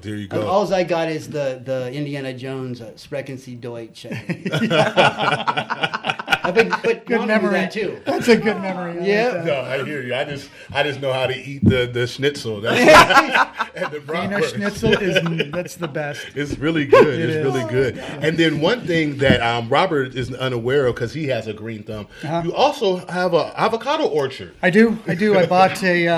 There you go. All I got is the Indiana Jones Sprechen Sie Deutsch. I've been put Good memory. that too. That's a good memory. Yeah. No, I hear you. I just know how to eat the schnitzel. That's and the Wiener bratwurst. Schnitzel that's the best. It's really good. It It's is. really good. And then one thing that Robert is unaware of because he has a green thumb, you also have a avocado orchard. I do. I bought a